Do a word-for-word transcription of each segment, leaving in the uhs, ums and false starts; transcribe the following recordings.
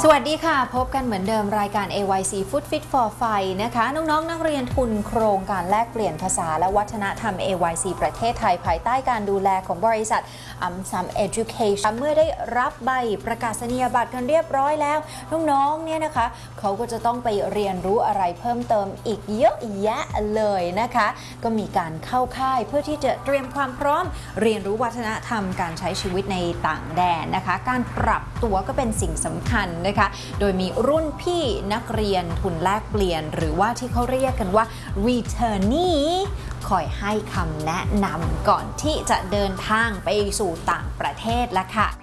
สวัสดีค่ะพบกันเหมือนเดิมรายการ เอ วาย ซี Food Fit for Fight นะคะน้องๆ น, นักเรียนทุนโครงการแลกเปลี่ยนภาษาและวัฒนธรรม เอ วาย ซี ประเทศไทยภายใต้การดูแลของบริษัทอัมซัม Education เมื่อได้รับใบประกาศนียบัตรกันเรียบร้อยแล้วน้องๆเนี่ยนะคะเขาก็จะต้องไปเรียนรู้อะไรเพิ่มเติมอีกเยอะแยะเลยนะคะก็มีการเข้าค่ายเพื่อที่จะเตรียมความพร้อมเรียนรู้วัฒนธรรมการใช้ชีวิตในต่างแดนนะคะการปรับตัวก็เป็นสิ่งสำคัญนะคะโดยมีรุ่นพี่นักเรียนทุนแลกเปลี่ยนหรือว่าที่เขาเรียกกันว่า returnee คอยให้คำแนะนำก่อนที่จะเดินทางไปสู่ต่างประเทศละค่ะ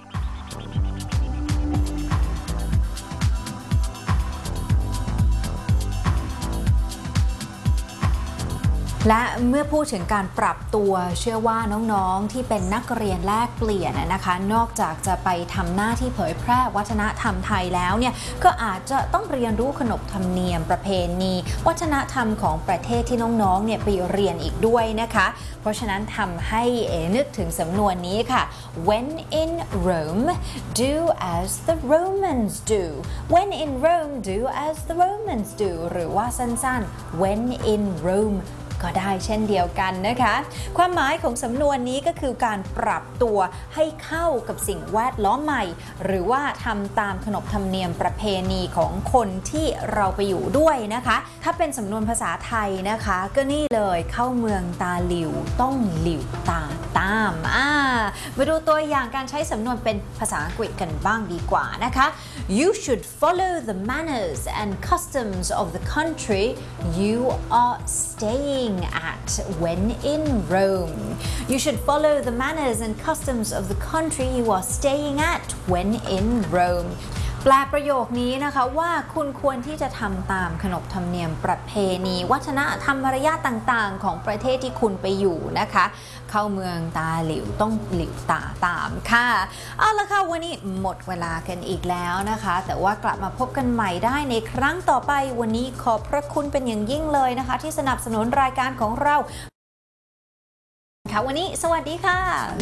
และเมื่อพูดถึงการปรับตัวเชื่อว่าน้องๆที่เป็นนักเรียนแลกเปลี่ยนนะคะนอกจากจะไปทำหน้าที่เผยแพร่วัฒนธรรมไทยแล้วเนี่ยก็อาจจะต้องเรียนรู้ขนบธรรมเนียมประเพณีวัฒนธรรมของประเทศที่น้องๆเนี่ยไปเรียนอีกด้วยนะคะเพราะฉะนั้นทำให้เอนึกถึงสำนวนนี้ค่ะ When in Rome do as the Romans do When in Rome do as the Romans do หรือว่าสั้นๆ When in Romeก็ได้เช่นเดียวกันนะคะความหมายของสำนวนนี้ก็คือการปรับตัวให้เข้ากับสิ่งแวดล้อมใหม่หรือว่าทำตามขนบธรรมเนียมประเพณีของคนที่เราไปอยู่ด้วยนะคะถ้าเป็นสำนวนภาษาไทยนะคะก็นี่เลยเข้าเมืองตาหลิวต้องหลิวตาตามอ่ามาดูตัวอย่างการใช้สำนวนเป็นภาษาอังกฤษกันบ้างดีกว่านะคะ You should follow the manners and customs of the country you are staying at when in Rome. You should follow the manners and customs of the country you are staying at when in Rome. แปลประโยคนี้นะคะว่าคุณควรที่จะทำตามขนบธรรมเนียมประเพณีวัฒนธรรมมารยาทต่างๆของประเทศที่คุณไปอยู่นะคะเข้าเมืองตาหลิวต้องหลิวตาตามค่ะเอาละค่ะวันนี้หมดเวลากันอีกแล้วนะคะแต่ว่ากลับมาพบกันใหม่ได้ในครั้งต่อไปวันนี้ขอบพระคุณเป็นอย่างยิ่งเลยนะคะที่สนับสนุนรายการของเราค่ะวันนี้สวัสดีค่ะ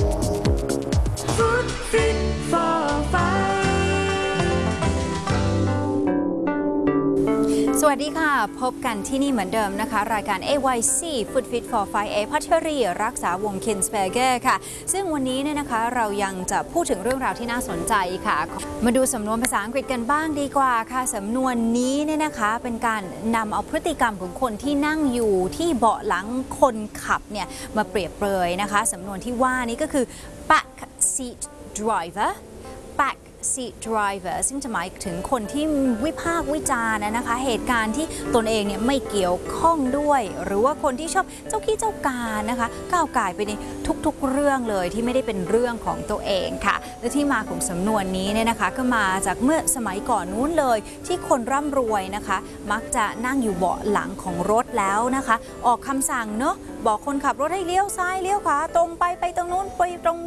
Food Fit for Fightสวัสดีค่ะพบกันที่นี่เหมือนเดิมนะคะรายการ เอ วาย ซี Food Fit for Fight เอพัชรีรักษาวงศ์คินสเปเกอร์ค่ะซึ่งวันนี้เนี่ยนะคะเรายังจะพูดถึงเรื่องราวที่น่าสนใจค่ะมาดูสำนวนภาษาอังกฤษกันบ้างดีกว่าค่ะสำนวนนี้เนี่ยนะคะเป็นการนำเอาพฤติกรรมของคนที่นั่งอยู่ที่เบาะหลังคนขับเนี่ยมาเปรียบเปรยนะคะสำนวนที่ว่านี้ก็คือ back seat driver back seat driver ซึ่งจะหมายถึงคนที่วิพากษ์วิจารณ์นะคะเหตุการณ์ที่ตนเองเนี่ยไม่เกี่ยวข้องด้วยหรือว่าคนที่ชอบเจ้าขี้เจ้าการนะคะก้าวก่ายไปในทุกๆเรื่องเลยที่ไม่ได้เป็นเรื่องของตัวเองค่ะและที่มาของสำนวนนี้เนี่ยนะคะก็มาจากเมื่อสมัยก่อนนู้นเลยที่คนร่ำรวยนะคะมักจะนั่งอยู่เบาะหลังของรถแล้วนะคะออกคำสั่งเนาะบอกคนขับรถให้เลี้ยวซ้ายเลี้ยวขวาตรงไปไปตรงนู้นไปตรง